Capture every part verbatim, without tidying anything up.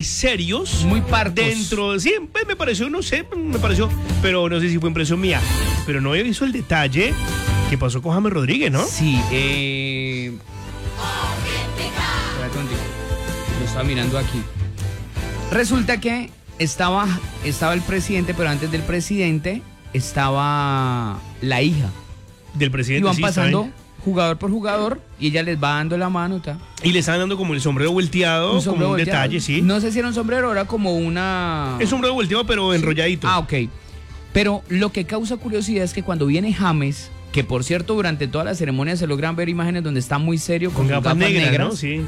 serios. Muy parcos. Dentro, sí, pues me pareció, no sé, me pareció, pero no sé si fue impresión mía. Pero no he visto el detalle que pasó con James Rodríguez, ¿no? Sí, eh... Espérate un tico. Lo estaba mirando aquí. Resulta que estaba, estaba el presidente, pero antes del presidente estaba la hija. Del presidente. Y van sí, pasando ¿saben? jugador por jugador y ella les va dando la mano. Ta. Y le estaban dando como el sombrero volteado, Un sombrero como un volteado. detalle, sí. No sé si era un sombrero, era como una... Es sombrero volteado, pero enrolladito. Ah, ok. Pero lo que causa curiosidad es que cuando viene James, que por cierto durante toda la ceremonia se logran ver imágenes donde está muy serio con, con gafas, gafas negras, negras, ¿no? Sí.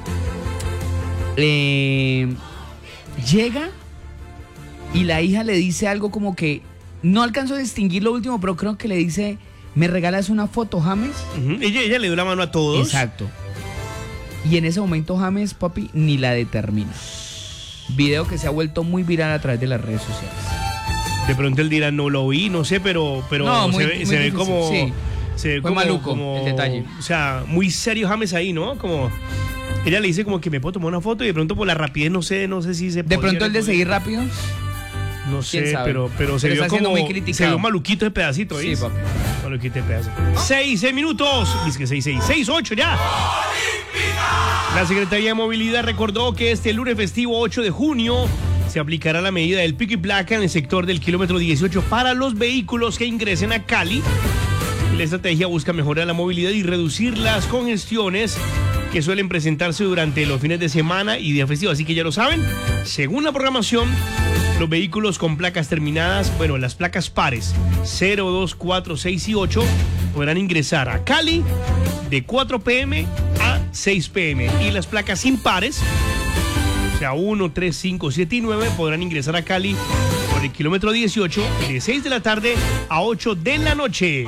eh, llega y la hija le dice algo como que no alcanzo a distinguir lo último, pero creo que le dice, ¿me regalas una foto, James? Uh-huh. ella, ella le dio la mano a todos. Exacto. Y en ese momento James, papi, ni la determina. Video que se ha vuelto muy viral a través de las redes sociales. De pronto él dirá, no lo vi, no sé, pero, pero No, se, muy- ve, muy se ve difícil, como... sí. Se ve Fue como, maluco como- el detalle. O sea, muy serio James ahí, ¿no? Como... Ella le dice como que me puedo tomar una foto y de pronto por la rapidez, no sé, no sé si se De podría, pronto el de podría. seguir rápido. No quién sé, sabe. pero, pero se Pero vio está siendo como... muy criticado. Se vio maluquito de pedacito, Sí, ¿ves? papi. Maluquito de pedacito. Seis, seis minutos. Dice que seis, seis, seis, ocho ya. La Secretaría de Movilidad recordó que este lunes festivo ocho de junio se aplicará la medida del pico y placa en el sector del kilómetro dieciocho para los vehículos que ingresen a Cali. La estrategia busca mejorar la movilidad y reducir las congestiones que suelen presentarse durante los fines de semana y día festivo. Así que ya lo saben, según la programación, los vehículos con placas terminadas, bueno, las placas pares cero, dos, cuatro, seis y ocho podrán ingresar a Cali de cuatro pe eme a seis pe eme. Y las placas impares, o sea, uno, tres, cinco, siete y nueve, podrán ingresar a Cali por el kilómetro dieciocho de seis de la tarde a ocho de la noche.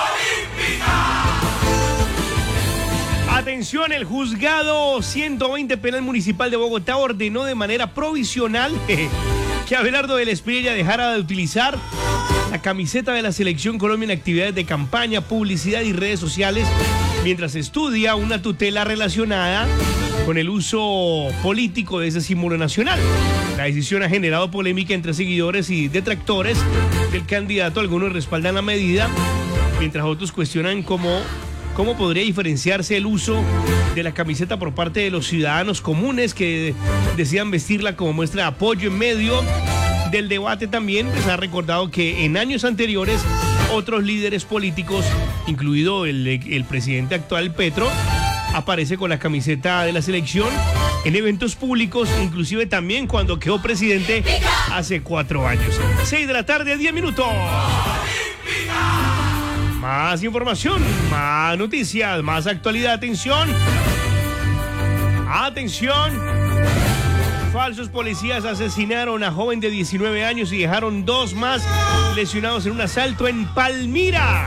Atención, el juzgado ciento veinte penal municipal de Bogotá ordenó de manera provisional que Abelardo del Espriella dejara de utilizar la camiseta de la Selección Colombia en actividades de campaña, publicidad y redes sociales mientras estudia una tutela relacionada con el uso político de ese símbolo nacional. La decisión ha generado polémica entre seguidores y detractores del candidato. Algunos respaldan la medida, mientras otros cuestionan cómo, cómo podría diferenciarse el uso de la camiseta por parte de los ciudadanos comunes que decidan vestirla como muestra de apoyo en medio del debate. También pues, ha recordado que en años anteriores otros líderes políticos, incluido el, el presidente actual Petro, aparece con la camiseta de la selección en eventos públicos, inclusive también cuando quedó presidente hace cuatro años. Seis de la tarde, diez minutos. Más información, más noticias, más actualidad. Atención. Atención. Falsos policías asesinaron a joven de diecinueve años y dejaron dos más lesionados en un asalto en Palmira.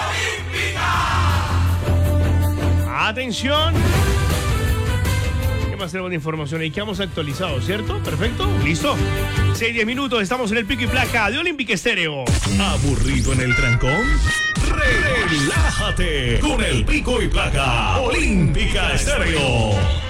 Atención. ¿Qué más tenemos de información? Ahí quedamos actualizados, ¿cierto? Perfecto, listo. seis, diez minutos, estamos en el pico y placa de Olímpica Estéreo. ¿Aburrido en el trancón? Relájate con el pico y placa Olímpica Estéreo.